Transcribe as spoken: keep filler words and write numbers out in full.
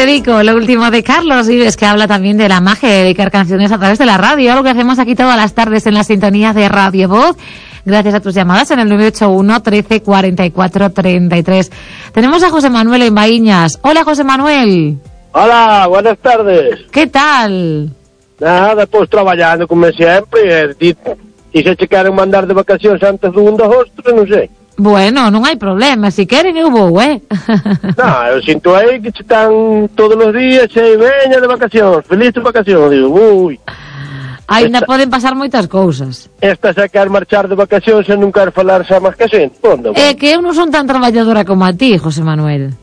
dedico lo último de Carlos Vives, que habla también de la magia de dedicar canciones a través de la radio, algo que hacemos aquí todas las tardes en la sintonía de Radio Voz, gracias a tus llamadas en el nueve ocho uno, trece, cuarenta y cuatro, treinta y tres. Tenemos a José Manuel en Baíñas. Hola, José Manuel. Hola, buenas tardes. ¿Qué tal? Nada, pues traballando como sempre, e se se queren mandar de vacacións antes do un de agosto, non sei. Bueno, non hai problema, si queren eu vou, eh? Non, eu sinto aí que che están todos os días e veña de vacacións, feliz de vacacións, digo, ui. Ainda poden pasar moitas cousas. Esta se quer marchar de vacacións e non quer falar xa máis que a xente, onde? É que eu non son tan traballadora como a ti, José Manuel.